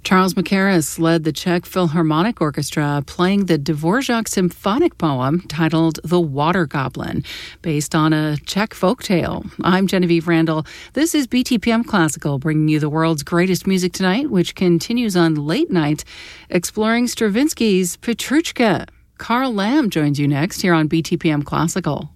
Charles Mackerras led the Czech Philharmonic Orchestra playing the Dvorak symphonic poem titled The Water Goblin, based on a Czech folktale. I'm Genevieve Randall. This is BTPM Classical, bringing you the world's greatest music tonight, which continues on late night, exploring Stravinsky's Petrushka. Carl Lamb joins you next here on BTPM Classical.